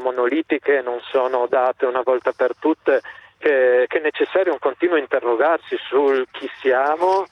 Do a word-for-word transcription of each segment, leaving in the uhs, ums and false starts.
monolitiche, non sono date una volta per tutte, che, che è necessario un continuo interrogarsi sul chi siamo,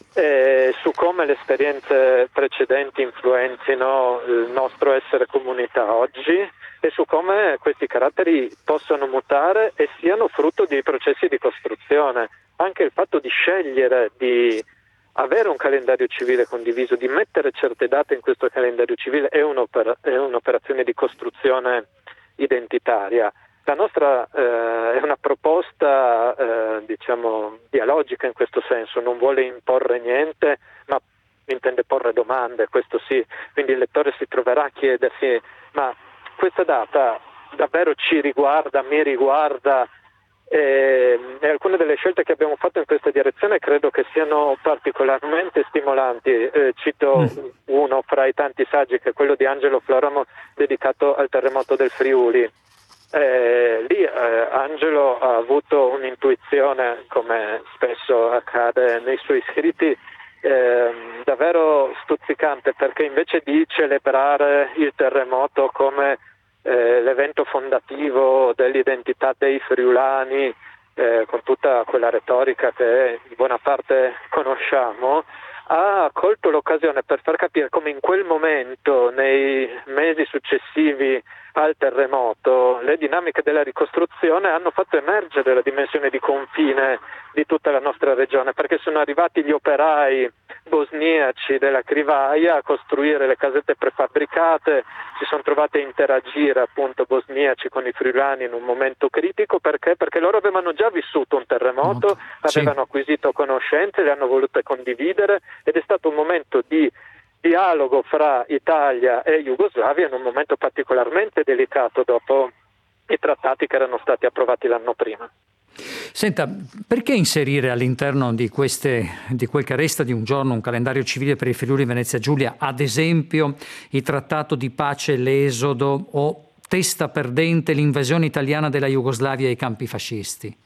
e su come le esperienze precedenti influenzino il nostro essere comunità oggi e su come questi caratteri possano mutare e siano frutto di processi di costruzione. Anche il fatto di scegliere di avere un calendario civile condiviso, di mettere certe date in questo calendario civile è, un'opera, è un'operazione di costruzione identitaria. La nostra eh, è una proposta eh, diciamo dialogica in questo senso, non vuole imporre niente, ma intende porre domande, questo sì, quindi il lettore si troverà a chiedersi: ma questa data davvero ci riguarda, mi riguarda? E, e alcune delle scelte che abbiamo fatto in questa direzione credo che siano particolarmente stimolanti. Eh, cito mm. uno fra i tanti saggi, che è quello di Angelo Floramo, dedicato al terremoto del Friuli. Eh, lì eh, Angelo ha avuto un'intuizione, come spesso accade nei suoi scritti, eh, davvero stuzzicante, perché invece di celebrare il terremoto come eh, l'evento fondativo dell'identità dei friulani, eh, con tutta quella retorica che in buona parte conosciamo, ha colto l'occasione per far capire come in quel momento, nei mesi successivi al terremoto, le dinamiche della ricostruzione hanno fatto emergere la dimensione di confine di tutta la nostra regione, perché sono arrivati gli operai bosniaci della Krivaja a costruire le casette prefabbricate, si sono trovati a interagire appunto bosniaci con i friulani in un momento critico. Perché? Perché loro avevano già vissuto un terremoto, sì. Avevano acquisito conoscenze, le hanno volute condividere, ed è stato un momento di dialogo fra Italia e Jugoslavia in un momento particolarmente delicato dopo i trattati che erano stati approvati l'anno prima. Senta, perché inserire all'interno di queste, di quel che resta di un giorno, un calendario civile per il Friuli Venezia Giulia, ad esempio il trattato di pace, l'esodo o testa perdente, l'invasione italiana della Jugoslavia e i campi fascisti?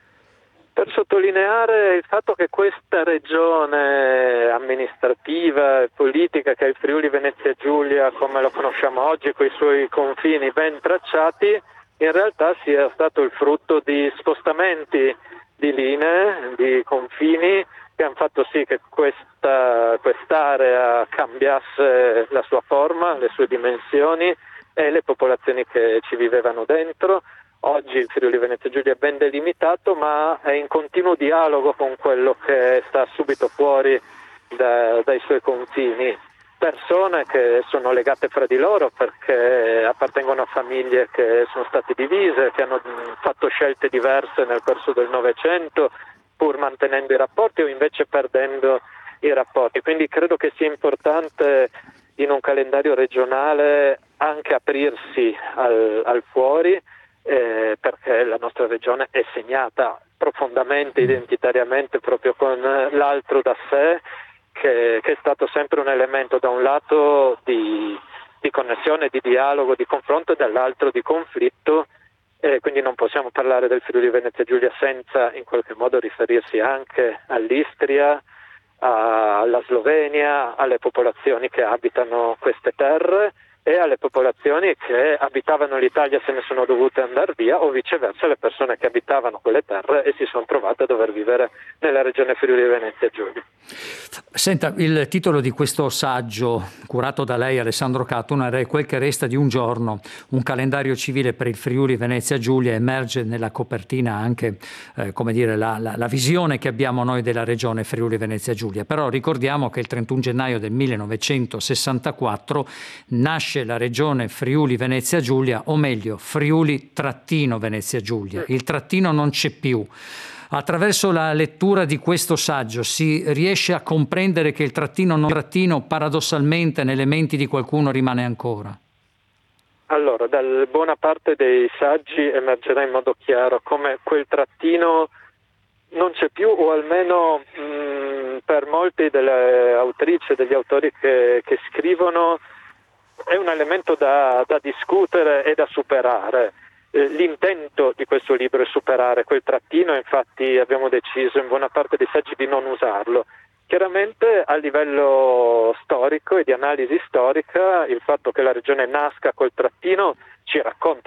Per sottolineare il fatto che questa regione amministrativa e politica, che è il Friuli Venezia Giulia come lo conosciamo oggi, con i suoi confini ben tracciati, in realtà sia stato il frutto di spostamenti di linee, di confini, che hanno fatto sì che questa, quest'area cambiasse la sua forma, le sue dimensioni e le popolazioni che ci vivevano dentro. Oggi il Friuli Venezia Giulia è ben delimitato, ma è in continuo dialogo con quello che sta subito fuori da, dai suoi confini. Persone che sono legate fra di loro perché appartengono a famiglie che sono state divise, che hanno fatto scelte diverse nel corso del Novecento, pur mantenendo i rapporti o invece perdendo i rapporti. Quindi credo che sia importante in un calendario regionale anche aprirsi al, al fuori, Eh, perché la nostra regione è segnata profondamente, identitariamente, proprio con l'altro da sé, che, che è stato sempre un elemento da un lato di, di connessione, di dialogo, di confronto, e dall'altro di conflitto, e quindi non possiamo parlare del Friuli Venezia Giulia senza in qualche modo riferirsi anche all'Istria, alla Slovenia, alle popolazioni che abitano queste terre e alle popolazioni che abitavano l'Italia se ne sono dovute andare via, o viceversa le persone che abitavano quelle terre e si sono trovate a dover vivere nella regione Friuli Venezia Giulia. Senta, il titolo di questo saggio curato da lei, Alessandro Cattunar, è Quel che resta di un giorno, un calendario civile per il Friuli Venezia Giulia. Emerge nella copertina anche eh, come dire, la, la, la visione che abbiamo noi della regione Friuli Venezia Giulia. Però ricordiamo che il trentuno gennaio del millenovecentosessantaquattro nasce la regione Friuli Venezia Giulia, o meglio Friuli trattino Venezia Giulia. Il trattino non c'è più. Attraverso la lettura di questo saggio si riesce a comprendere che il trattino non trattino paradossalmente nelle menti di qualcuno rimane ancora. Allora, da buona parte dei saggi emergerà in modo chiaro come quel trattino non c'è più, o almeno mh, per molti delle autrici e degli autori che, che scrivono è un elemento da, da discutere e da superare. Eh, l'intento di questo libro è superare quel trattino, infatti abbiamo deciso in buona parte dei saggi di non usarlo. Chiaramente a livello storico e di analisi storica il fatto che la regione nasca col trattino ci racconta